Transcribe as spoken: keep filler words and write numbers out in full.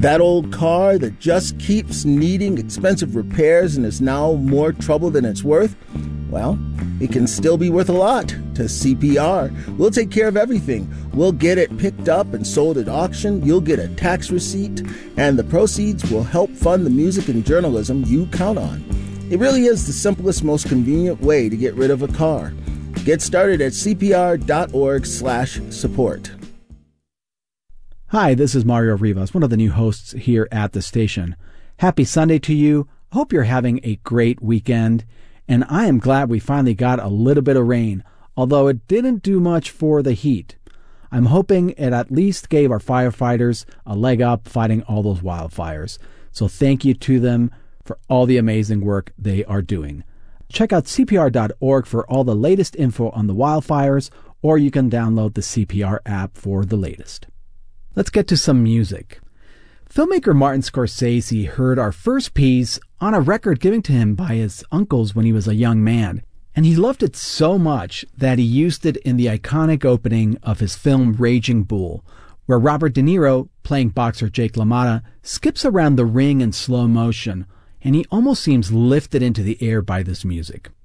That old car that just keeps needing expensive repairs and is now more trouble than it's worth? Well, it can still be worth a lot to C P R. We'll take care of everything. We'll get it picked up and sold at auction. You'll get a tax receipt, and the proceeds will help fund the music and journalism you count on. It really is the simplest, most convenient way to get rid of a car. Get started at C P R dot org slash support. Hi, this is Mario Rivas, one of the new hosts here at the station. Happy Sunday to you. I hope you're having a great weekend, and I am glad we finally got a little bit of rain, although it didn't do much for the heat. I'm hoping it at least gave our firefighters a leg up fighting all those wildfires. So thank you to them for all the amazing work they are doing. Check out C P R dot org for all the latest info on the wildfires, or you can download the C P R app for the latest. Let's get to some music. Filmmaker Martin Scorsese heard our first piece on a record given to him by his uncles when he was a young man, and he loved it so much that he used it in the iconic opening of his film Raging Bull, where Robert De Niro, playing boxer Jake LaMotta, skips around the ring in slow motion, and he almost seems lifted into the air by this music.